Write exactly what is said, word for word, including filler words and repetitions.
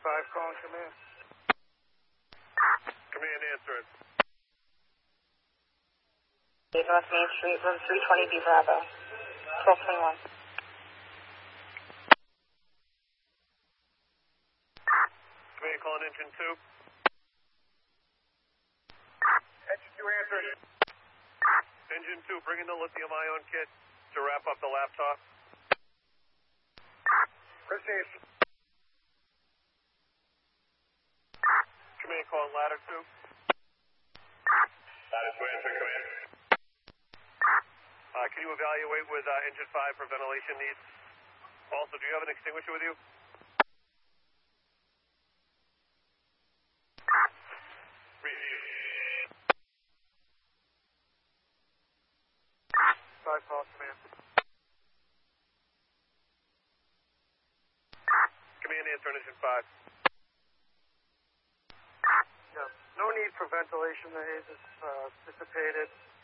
five calling command. Command, answer it. North Main Street, room three twenty B Bravo. twelve twenty-one. Command, calling engine two. Engine two, answer it. Engine two, bring in the lithium-ion kit to wrap up the laptop. Proceed. Command, calling ladder two. Ladder two, answer, command. Uh, can you evaluate with uh, engine five for ventilation needs? Also, do you have an extinguisher with you? Five call command. Command, answer on engine five. No, no need for ventilation. The haze is uh, dissipated.